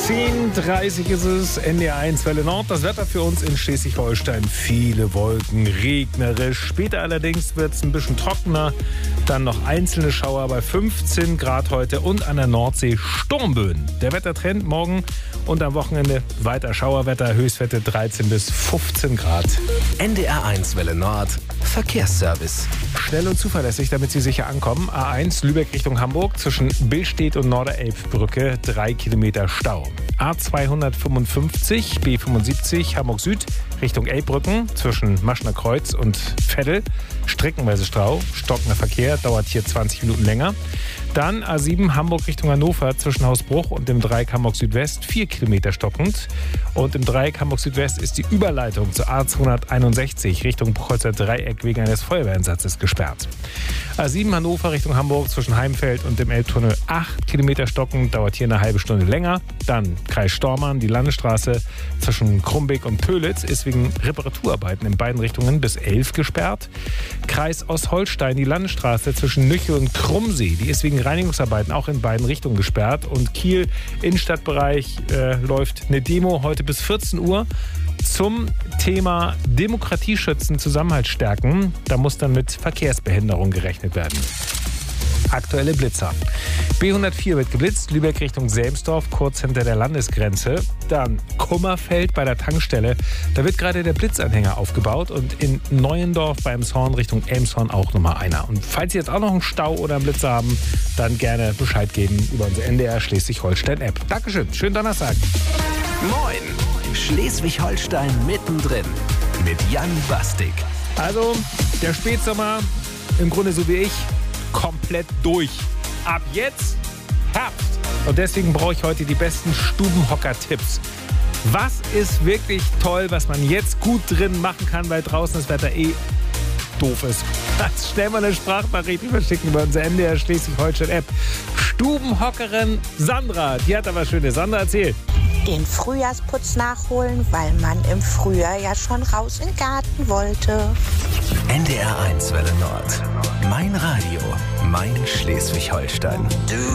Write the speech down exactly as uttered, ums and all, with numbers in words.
zehn Uhr dreißig ist es, N D R eins Welle Nord. Das Wetter für uns in Schleswig-Holstein, viele Wolken, regnerisch. Später allerdings wird es ein bisschen trockener. Dann noch einzelne Schauer bei fünfzehn Grad heute und an der Nordsee Sturmböen. Der Wettertrend morgen und am Wochenende weiter Schauerwetter, Höchstwerte dreizehn bis fünfzehn Grad. N D R eins Welle Nord, Verkehrsservice. Schnell und zuverlässig, damit Sie sicher ankommen. A eins Lübeck Richtung Hamburg zwischen Billstedt und Norderelbbrücke, drei Kilometer Stau. A zweihundertfünfundfünfzig, B fünfundsiebzig Hamburg Süd Richtung Elbbrücken zwischen Maschner Kreuz und Veddel, streckenweise Stau, stockender Verkehr, dauert hier zwanzig Minuten länger. Dann A sieben Hamburg Richtung Hannover zwischen Hausbruch und dem Dreieck Hamburg Südwest, vier Kilometer stockend. Und im Dreieck Hamburg Südwest ist die Überleitung zur A zweihunderteinundsechzig Richtung Buchholzer Dreieck wegen eines Feuerwehreinsatzes gesperrt. A sieben Hannover Richtung Hamburg zwischen Heimfeld und dem Elbtunnel, acht Kilometer stockend, dauert hier eine halbe Stunde länger. Dann Kreis Stormarn, die Landesstraße zwischen Krumbeck und Pölitz ist wegen Reparaturarbeiten in beiden Richtungen bis elf gesperrt. Kreis Ostholstein, die Landesstraße zwischen Nüche und Krummsee, die ist wegen Reinigungsarbeiten auch in beiden Richtungen gesperrt. Und Kiel, Innenstadtbereich, äh, läuft eine Demo heute bis vierzehn Uhr zum Thema Demokratie schützen, Zusammenhalt stärken. Da muss dann mit Verkehrsbehinderung gerechnet werden. Aktuelle Blitzer. B hundertvier wird geblitzt, Lübeck Richtung Selmsdorf, kurz hinter der Landesgrenze. Dann Kummerfeld bei der Tankstelle. Da wird gerade der Blitzanhänger aufgebaut und in Neuendorf bei Emshorn Richtung Elmshorn auch nochmal einer. Und falls Sie jetzt auch noch einen Stau oder einen Blitzer haben, dann gerne Bescheid geben über unsere N D R Schleswig-Holstein-App. Dankeschön, schönen Donnerstag. Moin, Schleswig-Holstein mittendrin mit Jan Bastik. Also, der Spätsommer, im Grunde so wie ich, komplett durch. Ab jetzt Herbst. Und deswegen brauche ich heute die besten Stubenhocker-Tipps. Was ist wirklich toll, was man jetzt gut drin machen kann, weil draußen das Wetter eh doof ist? Also schnell mal eine Sprachnachricht überschicken über unsere N D R Schleswig-Holstein-App. Stubenhockerin Sandra, die hat aber schöne. Sandra, erzähl. Den Frühjahrsputz nachholen, weil man im Frühjahr ja schon raus in den Garten wollte. N D R eins Welle Nord. Mein Radio, mein Schleswig-Holstein. Du